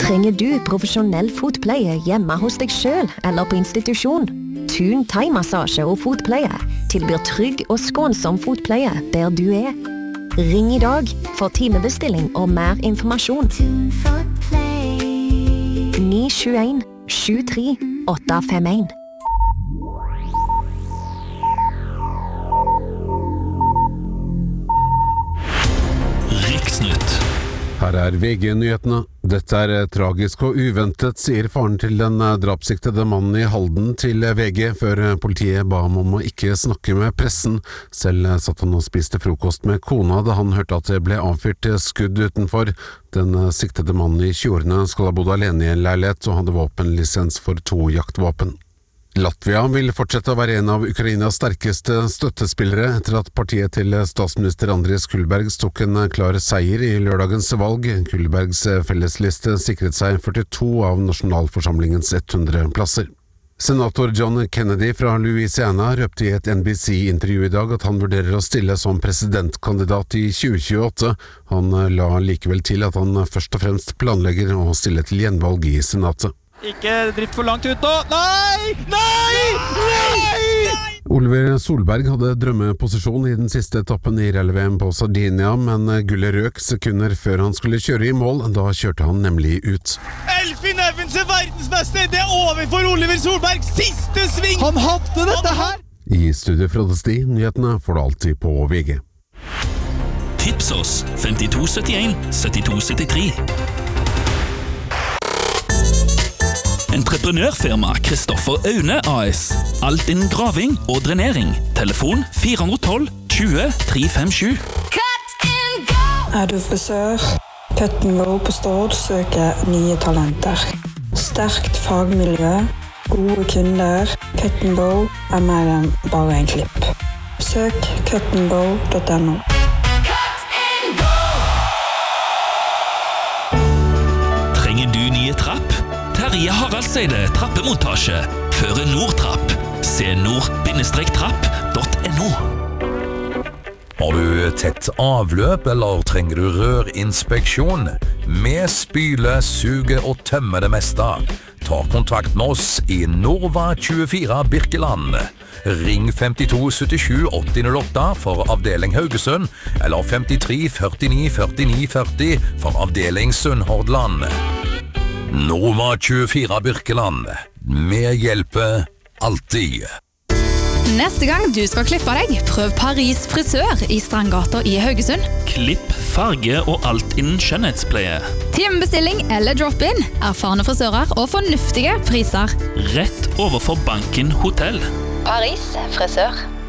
Trenger du profesjonell fotpleie hjemme hos deg selv eller på institusjon? Thun thai-massasje og fotpleie tilbyr trygg og skånsom fotpleie der du er. Ring i dag for timebestilling og mer informasjon. 921 73 851. Riksnytt. Her VG-nyhetene. Dette tragisk og uventet, sier faren til den drapssiktede mannen i Halden til VG, før politiet ba ham om å ikke snakke med pressen. Selv satt han og spiste frokost med kona da han hørte at det ble avfyrt skudd utenfor. Den siktede mannen i 20-årene skal ha bodd alene i en leilighet og hadde våpenlisens for 2 jaktvåpen. Latvia vil fortsette å være en av Ukrainas sterkeste støttespillere etter at partiet til statsminister Andris Kulbergs tok en klar seier i lørdagens valg. Kulbergs fellesliste sikret seg 42 av nasjonalforsamlingens 100 plasser. Senator John Kennedy fra Louisiana røpte i et NBC-intervju i dag at han vurderer å stille som presidentkandidat i 2028. Han la likevel til at han først og fremst planlegger å stille til gjenvalg i senatet. Ikke drift for langt ut nå. Nei! Nei! Nei! Oliver Solberg hadde drømmeposisjon i den siste etappen i rally-VM på Sardinia, men gullet røk sekunder før han skulle kjøre i mål. Da kjørte han nemlig ut. Elfyn Evans er verdensmester! Det er over for Oliver Solberg! Siste sving! Han hadde dette her! I studio Frode Sti, nyhetene får du alltid på VG. Tips oss 5271 7273. Entreprenørfirma Kristoffer Aune AS. Alt innen graving og drenering. Telefon 412 20 357. Du frisør? Cut & Go på Stord søker nye talenter. Sterkt fagmiljø, gode kunder. Cut & Go mer enn bare en klipp. Søk cutandgo.no. Trenger du nye trapp? Terje Haraldseide trappemontasje. Føre Nordtrapp. Se nord-trapp.no. Har du tett avløp, eller trenger du rørinspeksjon? Vi spyler, suger og tømmer det meste. Ta kontakt med oss i Norva 24 Birkeland. Ring 52 77 8008 for avdeling Haugesund, eller 53 49 49 40 for avdeling Sunnhordland. Norva 24 Birkeland. Vi hjelper alltid. Neste gang du skal klippe deg, prøv Paris frisør i Strandgata i Haugesund. Klipp, farge og alt innen skjønnhetspleie. Timebestilling eller drop-in. Erfarne frisører og fornuftige priser. Rett overfor Banken Hotell. Paris frisør.